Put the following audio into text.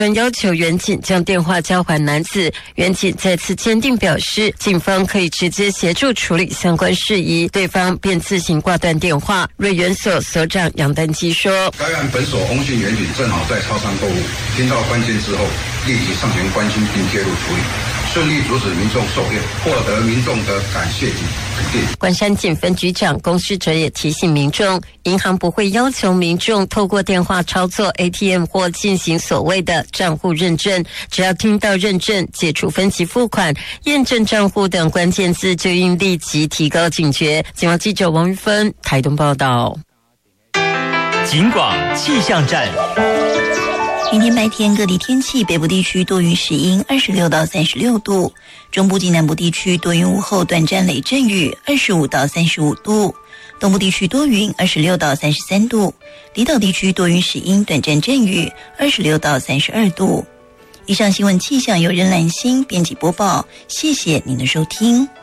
要求远警将电话交还男子，远警再次坚定表示，警方可以直接协助处理相关事宜，对方便自行挂断电话。瑞源所所长杨丹基说， 该案本所翁姓远警正好在超商购物，听到关键之后，立即上前关心并介入处理，顺利阻止民众受骗，获得民众的感谢及肯定。 关山警分局长龚世哲也提醒民众，银行不会要求民众透过电话操作 ATM 或进行所谓的账户认证，只要听到认证、解除分期付款、验证账户等关键字，就应立即提高警觉。警方记者王玉芬台东报道。 警广气象站。 明天白天各地天气，北部地区多云时阴，26到36度；中部及南部地区多云，午后短暂雷阵雨，25到35度；东部地区多云，26到33度；离岛地区多云时阴，短暂阵雨，26到32度。以上新闻气象由任兰心编辑播报，谢谢您的收听。